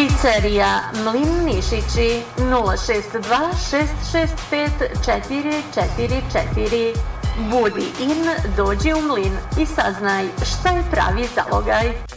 Pizzerija Mlin Nišići 062 665 444. Budi in, dođi u Mlin i saznaj šta je pravi zalogaj.